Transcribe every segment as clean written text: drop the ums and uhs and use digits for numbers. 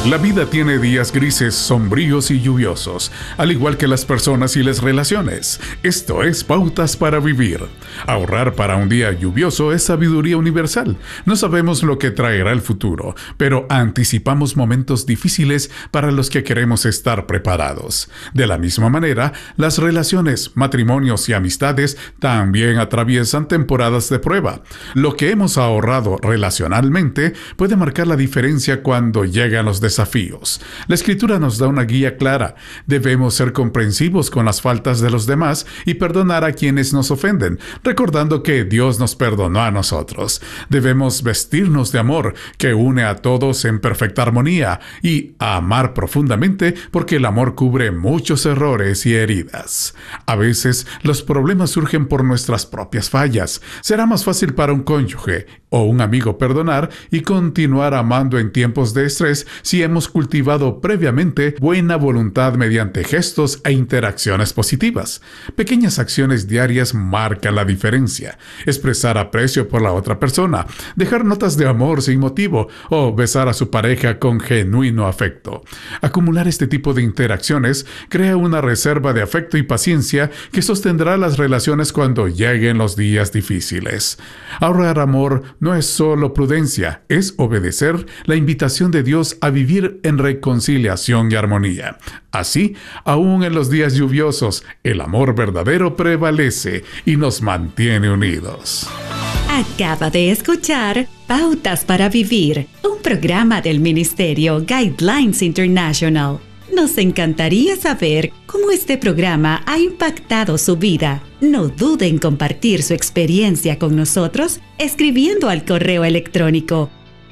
La vida tiene días grises, sombríos y lluviosos, al igual que las personas y las relaciones. Esto es Pautas para Vivir. Ahorrar para un día lluvioso es sabiduría universal. No sabemos lo que traerá el futuro, pero anticipamos momentos difíciles para los que queremos estar preparados. De la misma manera, las relaciones, matrimonios y amistades también atraviesan temporadas de prueba. Lo que hemos ahorrado relacionalmente puede marcar la diferencia cuando llegan los desafíos. La Escritura nos da una guía clara. Debemos ser comprensivos con las faltas de los demás y perdonar a quienes nos ofenden, recordando que Dios nos perdonó a nosotros. Debemos vestirnos de amor, que une a todos en perfecta armonía, y amar profundamente, porque el amor cubre muchos errores y heridas. A veces, los problemas surgen por nuestras propias fallas. Será más fácil para un cónyuge o un amigo perdonar y continuar amando en tiempos de estrés si hemos cultivado previamente buena voluntad mediante gestos e interacciones positivas. Pequeñas acciones diarias marcan la diferencia. Expresar aprecio por la otra persona, dejar notas de amor sin motivo o besar a su pareja con genuino afecto. Acumular este tipo de interacciones crea una reserva de afecto y paciencia que sostendrá las relaciones cuando lleguen los días difíciles. Ahorrar amor no es solo prudencia, es obedecer la invitación de Dios a vivir en reconciliación y armonía. Así, aún en los días lluviosos, el amor verdadero prevalece y nos mantiene unidos. Acaba de escuchar Pautas para Vivir, un programa del Ministerio Guidelines International. Nos encantaría saber cómo este programa ha impactado su vida. No dude en compartir su experiencia con nosotros escribiendo al correo electrónico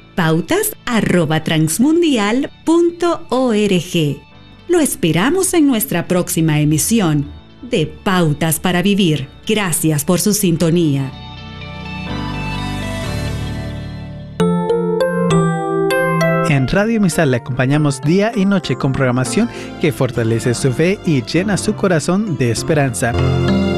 pautas@transmundial.org. Lo esperamos en nuestra próxima emisión de Pautas para Vivir. Gracias por su sintonía. En Radio Misal le acompañamos día y noche con programación que fortalece su fe y llena su corazón de esperanza.